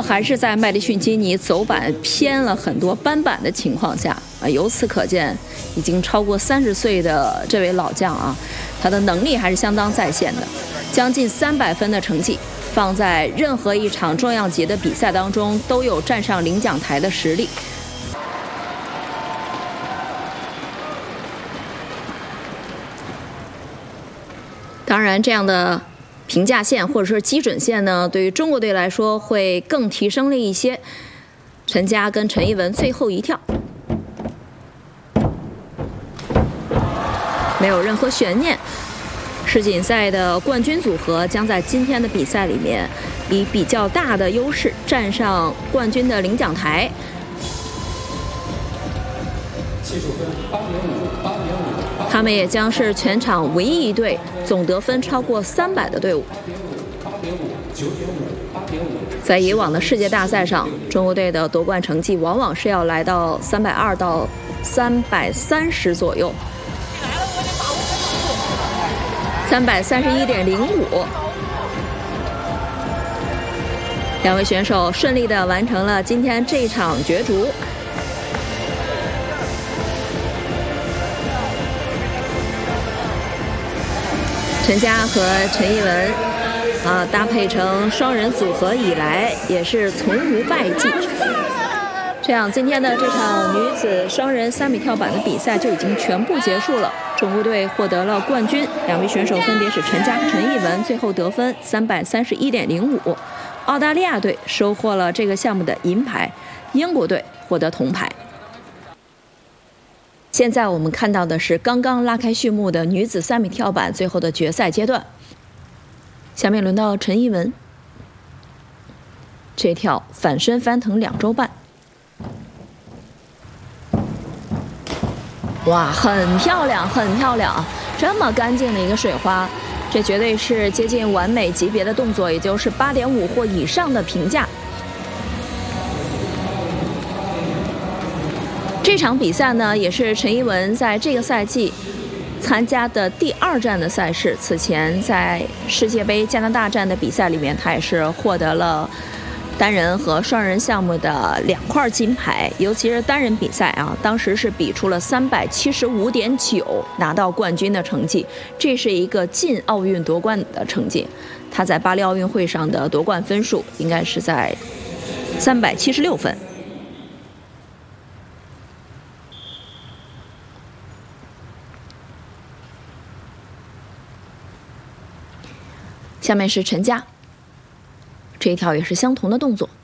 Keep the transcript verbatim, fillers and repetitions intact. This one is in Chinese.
还是在麦迪逊基尼走板偏了很多扳板的情况下啊，由此可见，已经超过三十岁的这位老将啊，他的能力还是相当在线的，将近三百分的成绩，放在任何一场重量级的比赛当中，都有站上领奖台的实力。当然，这样的评价线或者说基准线呢，对于中国队来说会更提升了一些。陈佳跟陈艺文最后一跳，没有任何悬念。世锦赛的冠军组合将在今天的比赛里面以比较大的优势站上冠军的领奖台。 技术分八点五，八点五。 他们也将是全场唯一一队总得分超过三百的队伍。 八点五，九点五，八点五。 在以往的世界大赛上，中国队的夺冠成绩往往是要来到三百二到三百三十左右。三百三十一点零五，两位选手顺利地完成了今天这场角逐。陈佳和陈艺文啊搭配成双人组合以来，也是从无败绩。这样，今天的这场女子双人三米跳板的比赛就已经全部结束了。中国队获得了冠军，两位选手分别是陈佳和陈艺文，最后得分三百三十一点零五。澳大利亚队收获了这个项目的银牌，英国队获得铜牌。现在我们看到的是刚刚拉开序幕的女子三米跳板最后的决赛阶段。下面轮到陈艺文，这跳反身翻腾两周半。哇，很漂亮，很漂亮！这么干净的一个水花，这绝对是接近完美级别的动作，也就是八点五或以上的评价。这场比赛呢，也是陈艺文在这个赛季参加的第二站的赛事。此前在世界杯加拿大站的比赛里面，他也是获得了单人和双人项目的两块金牌，尤其是单人比赛啊，当时是比出了三百七十五点九，拿到冠军的成绩，这是一个进奥运夺冠的成绩。他在巴黎奥运会上的夺冠分数应该是在三百七十六分。下面是陈佳，这一条也是相同的动作。